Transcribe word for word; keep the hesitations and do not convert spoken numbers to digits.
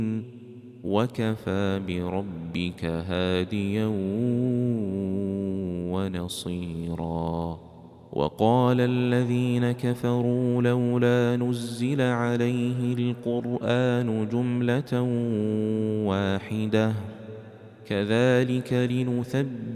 وكفى بربك هاديا ونصيرا. وقال الذين كفروا لولا نزل عليه القرآن جملة واحدة كذلك لنثبت